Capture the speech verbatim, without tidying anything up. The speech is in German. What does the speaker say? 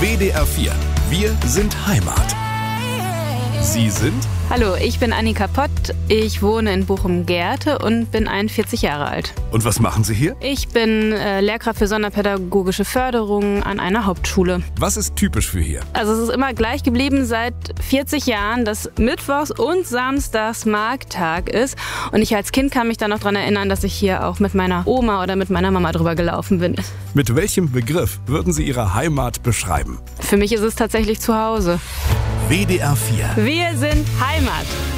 W D R vier. Wir sind Heimat. Sie sind? Hallo, ich bin Annika Pott. Ich wohne in Bochum-Gerte und bin einundvierzig Jahre alt. Und was machen Sie hier? Ich bin äh, Lehrkraft für sonderpädagogische Förderung an einer Hauptschule. Was ist typisch für hier? Also es ist immer gleich geblieben seit vierzig Jahren, dass Mittwochs und Samstags Markttag ist. Und ich als Kind kann mich dann noch daran erinnern, dass ich hier auch mit meiner Oma oder mit meiner Mama drüber gelaufen bin. Mit welchem Begriff würden Sie Ihre Heimat beschreiben? Für mich ist es tatsächlich zu Hause. W D R vier. Wir sind Heimat.